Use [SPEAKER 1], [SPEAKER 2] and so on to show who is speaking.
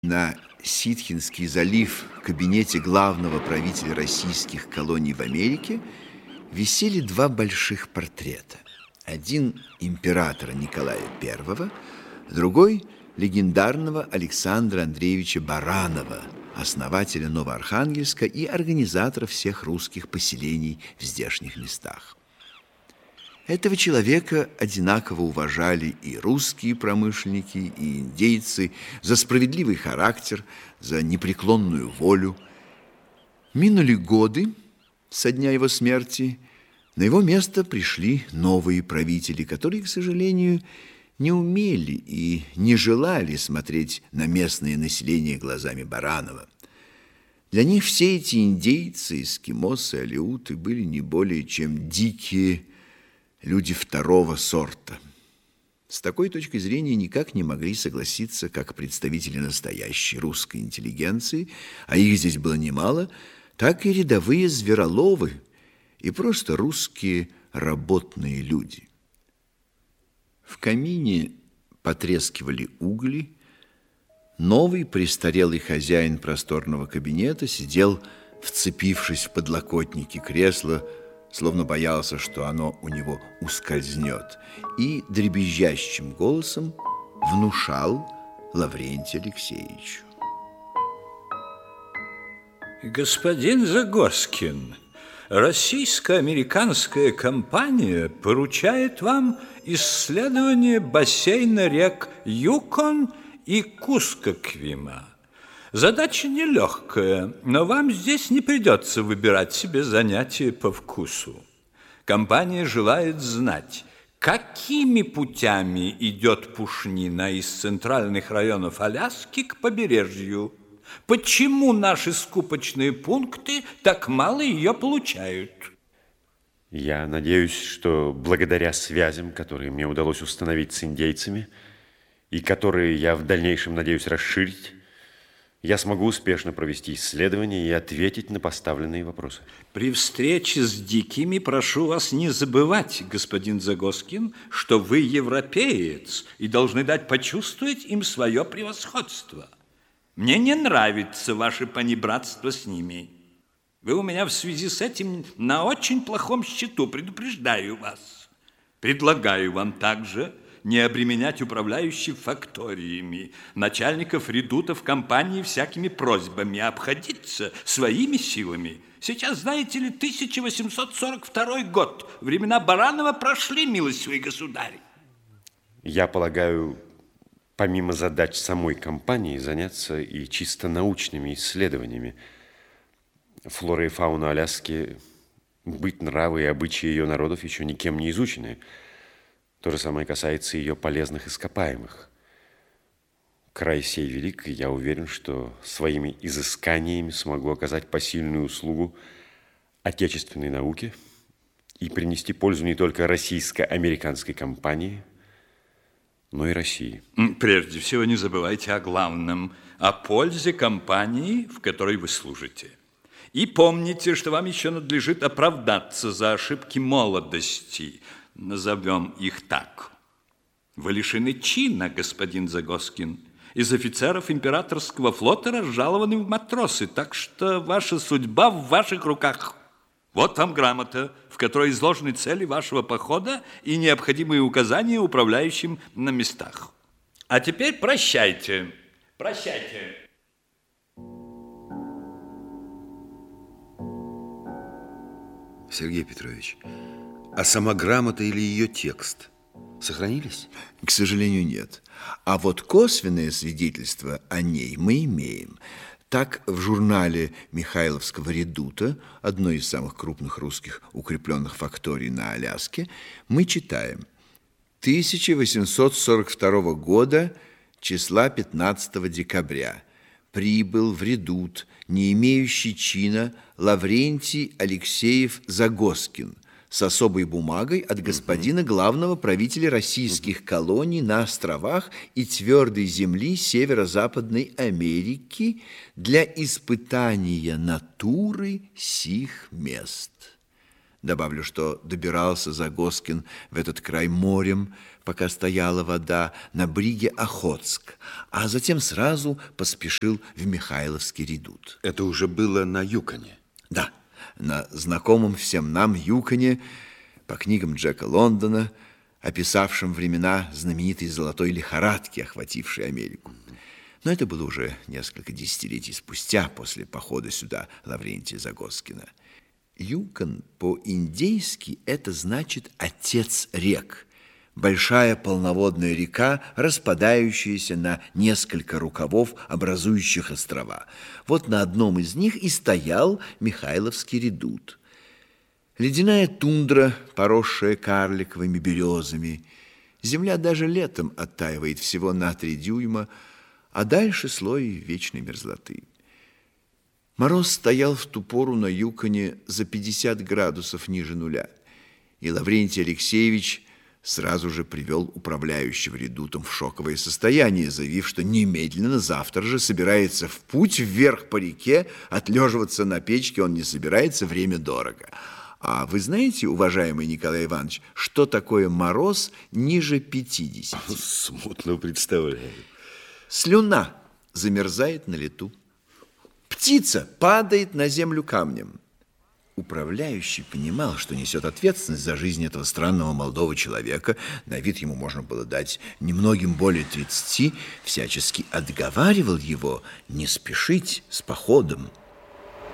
[SPEAKER 1] На Ситхинский залив в кабинете главного правителя российских колоний в Америке висели два больших портрета. Один императора Николая I, другой легендарного Александра Андреевича Баранова, основателя Новоархангельска и организатора всех русских поселений в здешних местах. Этого человека одинаково уважали и русские промышленники, и индейцы за справедливый характер, за непреклонную волю. Минули годы со дня его смерти, на его место пришли новые правители, которые, к сожалению, не умели и не желали смотреть на местное население глазами Баранова. Для них все эти индейцы, эскимосы, алеуты были не более чем дикие люди второго сорта. С такой точки зрения никак не могли согласиться как представители настоящей русской интеллигенции, а их здесь было немало, так и рядовые звероловы и просто русские работные люди. В камине потрескивали угли. Новый престарелый хозяин просторного кабинета сидел, вцепившись в подлокотники кресла, словно боялся, что оно у него ускользнет, и дребезжащим голосом внушал Лаврентию Алексеевичу.
[SPEAKER 2] Господин Загоскин, российско-американская компания поручает вам исследование бассейна рек Юкон и Кускоквима. Задача нелегкая, но вам здесь не придется выбирать себе занятие по вкусу. Компания желает знать, какими путями идет пушнина из центральных районов Аляски к побережью. Почему наши скупочные пункты так мало ее получают?
[SPEAKER 3] Я надеюсь, что благодаря связям, которые мне удалось установить с индейцами, и которые я в дальнейшем надеюсь расширить, я смогу успешно провести исследование и ответить на поставленные вопросы.
[SPEAKER 2] При встрече с дикими прошу вас не забывать, господин Загоскин, что вы европеец и должны дать почувствовать им свое превосходство. Мне не нравится ваше понебратство с ними. Вы у меня в связи с этим на очень плохом счету, предупреждаю вас. Предлагаю вам также не обременять управляющих факториями, начальников редутов компании всякими просьбами, а обходиться своими силами. Сейчас, знаете ли, 1842 год. Времена Баранова прошли, милостивый государь.
[SPEAKER 3] Я полагаю, помимо задач самой компании, заняться и чисто научными исследованиями. Флора и фауна Аляски, быт, нравы и обычаи ее народов еще никем не изучены. То же самое касается ее полезных ископаемых. Край сей велик, и я уверен, что своими изысканиями смогу оказать посильную услугу отечественной науке и принести пользу не только российско-американской компании, но и России.
[SPEAKER 2] Прежде всего, не забывайте о главном, о пользе компании, в которой вы служите. И помните, что вам еще надлежит оправдаться за ошибки молодости, назовем их так. Вы лишены чина, господин Загоскин. Из офицеров императорского флота разжалованы в матросы, так что ваша судьба в ваших руках. Вот вам грамота, в которой изложены цели вашего похода и необходимые указания управляющим на местах. А теперь прощайте. Прощайте.
[SPEAKER 4] Сергей Петрович, а сама грамота или ее текст сохранились?
[SPEAKER 1] К сожалению, нет. А вот косвенное свидетельство о ней мы имеем. Так, в журнале Михайловского редута, одной из самых крупных русских укрепленных факторий на Аляске, мы читаем: 1842 года, числа 15 декабря, прибыл в редут, не имеющий чина, Лаврентий Алексеев Загоскин, с особой бумагой от господина главного правителя российских колоний на островах и твердой земли Северо-Западной Америки для испытания натуры сих мест. Добавлю, что добирался Загоскин в этот край морем, пока стояла вода, на бриге Охотск, а затем сразу поспешил в Михайловский редут.
[SPEAKER 4] Это уже было на Юконе?
[SPEAKER 1] Да, на знакомом всем нам Юконе, по книгам Джека Лондона, описавшим времена знаменитой золотой лихорадки, охватившей Америку. Но это было уже несколько десятилетий спустя, после похода сюда Лаврентия Загоскина. Юкон по-индейски это значит «отец рек», большая полноводная река, распадающаяся на несколько рукавов, образующих острова. Вот на одном из них и стоял Михайловский редут. Ледяная тундра, поросшая карликовыми березами. Земля даже летом оттаивает всего на 3 дюйма, а дальше слой вечной мерзлоты. Мороз стоял в ту пору на Юконе за 50 градусов ниже нуля, и Лаврентий Алексеевич сразу же привел управляющего редутом в шоковое состояние, заявив, что немедленно завтра же собирается в путь вверх по реке, отлеживаться на печке он не собирается, время дорого. А вы знаете, уважаемый Николай Иванович, что такое мороз ниже 50?
[SPEAKER 4] Смутно представляю.
[SPEAKER 1] Слюна замерзает на лету. Птица падает на землю камнем. Управляющий понимал, что несет ответственность за жизнь этого странного молодого человека. На вид ему можно было дать немногим более 30, всячески отговаривал его не спешить с походом.